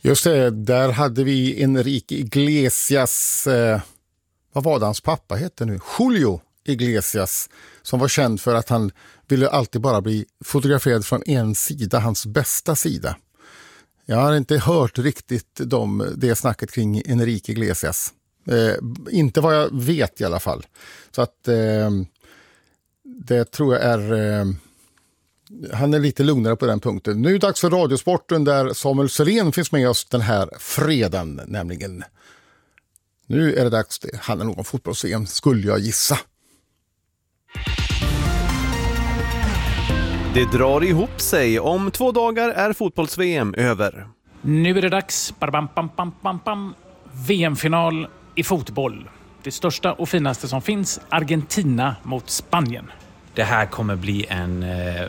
Just det, där hade vi Enrique Iglesias, vad var det hans pappa hette nu? Julio Iglesias, som var känd för att han ville alltid bara bli fotograferad från en sida, hans bästa sida. Jag har inte hört riktigt det snacket kring Enrique Iglesias. Inte vad jag vet i alla fall. Så att det tror jag är... han är lite lugnare på den punkten. Nu är det dags för Radiosporten där Samuel Selén finns med oss den här fredagen nämligen. Nu är det dags, det handlar nog om fotbolls-VM skulle jag gissa. Det drar ihop sig. Om 2 dagar är fotbolls-VM över. Nu är det dags. VM-final i fotboll. Det största och finaste som finns. Argentina mot Spanien. Det här kommer bli en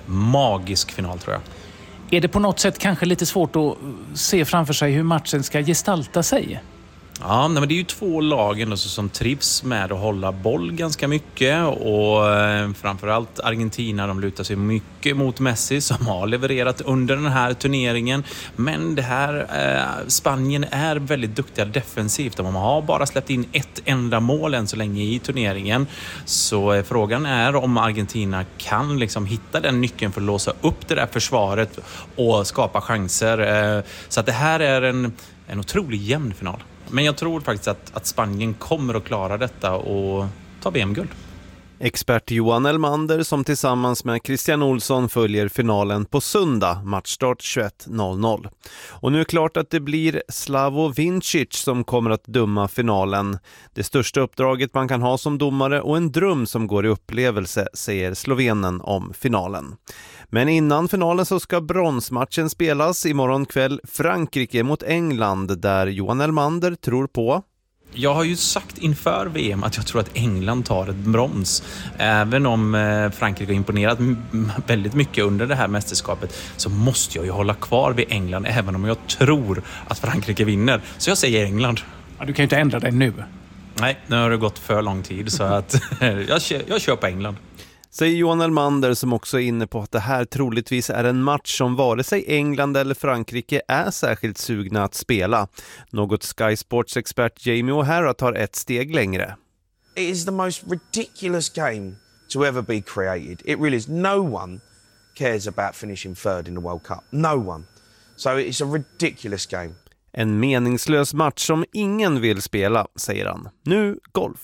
magisk final, tror jag. Är det på något sätt kanske lite svårt att se framför sig hur matchen ska gestalta sig? Ja, men det är ju 2 lag som trivs med att hålla boll ganska mycket, och framförallt Argentina, de lutar sig mycket mot Messi som har levererat under den här turneringen. Men det här Spanien är väldigt duktiga defensivt. De har bara släppt in ett enda mål än så länge i turneringen. Så frågan är om Argentina kan liksom hitta den nyckeln för att låsa upp det där försvaret och skapa chanser. Så att det här är en otroligt jämn final. Men jag tror faktiskt att Spanien kommer att klara detta och ta VM-guld. Expert Johan Elmander som tillsammans med Christian Olsson följer finalen på söndag, matchstart 21.00. Och nu är det klart att det blir Slavo Vincic som kommer att döma finalen. Det största uppdraget man kan ha som domare och en dröm som går i upplevelse, säger slovenen om finalen. Men innan finalen så ska bronsmatchen spelas imorgon kväll, Frankrike mot England, där Johan Elmander tror på... Jag har ju sagt inför VM att jag tror att England tar ett brons. Även om Frankrike har imponerat väldigt mycket under det här mästerskapet, så måste jag ju hålla kvar vid England även om jag tror att Frankrike vinner. Så jag säger England. Ja, du kan ju inte ändra dig nu. Nej, nu har det gått för lång tid, så att jag kör på England. Säger Johan Elmander som också är inne på att det här troligtvis är en match som vare sig England eller Frankrike är särskilt sugna att spela. Något Sky Sports-expert Jamie O'Hara tar ett steg längre. It is the most ridiculous game to ever be created. It really is. No one cares about finishing third in the World Cup. No one. So it's a ridiculous game. En meningslös match som ingen vill spela, säger han. Nu golf.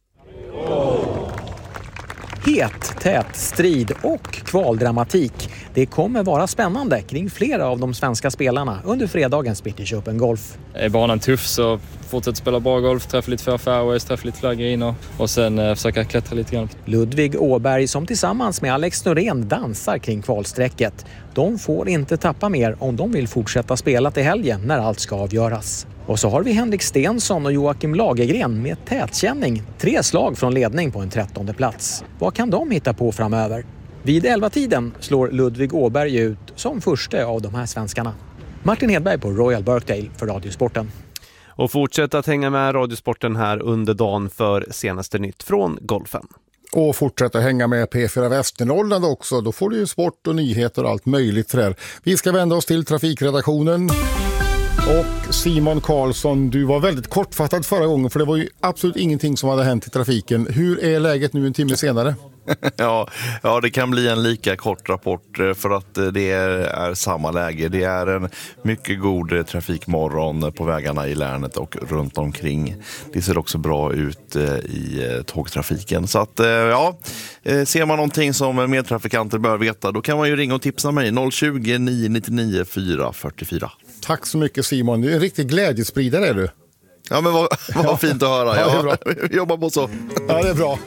Het, tät, strid och kvaldramatik. Det kommer vara spännande kring flera av de svenska spelarna under fredagens British Open Golf. Är banan tuff så fortsätt spela bra golf, träffa lite för fairways, träffa lite fler greener och sen försöka klättra lite grann. Ludvig Åberg som tillsammans med Alex Norén dansar kring kvalsträcket. De får inte tappa mer om de vill fortsätta spela till helgen när allt ska avgöras. Och så har vi Henrik Stensson och Joakim Lagergren med tätkänning. 3 slag från ledning på en 13:e plats. Vad kan de hitta på framöver? Vid 11-tiden slår Ludvig Åberg ut som första av de här svenskarna. Martin Hedberg på Royal Birkdale för Radiosporten. Och fortsätt att hänga med Radiosporten här under dagen för senaste nytt från golfen. Och fortsätta hänga med P4 Västernorrland också. Då får du ju sport och nyheter och allt möjligt där. Vi ska vända oss till trafikredaktionen. Och Simon Karlsson, du var väldigt kortfattad förra gången för det var ju absolut ingenting som hade hänt i trafiken. Hur är läget nu en timme senare? Ja, det kan bli en lika kort rapport för att det är samma läge. Det är en mycket god trafikmorgon på vägarna i länet och runt omkring. Det ser också bra ut i tågtrafiken. Så att ser man någonting som medtrafikanter bör veta, då kan man ju ringa och tipsa mig 020 999 444. Tack så mycket Simon, du är en riktig glädjespridare är du. Ja, men vad fint att höra. Ja, det är bra. Vi jobbar på så. Ja, det är bra.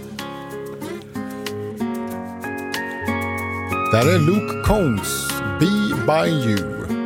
Där är Luke Combs, Be By You.